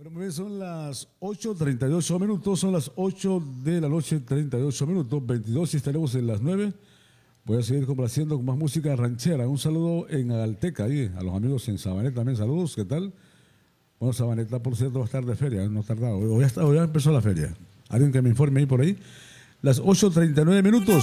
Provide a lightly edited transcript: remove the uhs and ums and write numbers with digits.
Bueno, muy bien, son las 8:38 minutos, son las 8 de la noche, 38 minutos, 22 y estaremos en las 9. Voy a seguir complaciendo con más música ranchera. Un saludo en Agalteca, ahí, a los amigos en Sabaneta también, saludos, ¿qué tal? Bueno, Sabaneta, por cierto, va a estar de feria, no ha tardado, hoy ya empezó la feria. Alguien que me informe ahí por ahí. Las 8:39 minutos.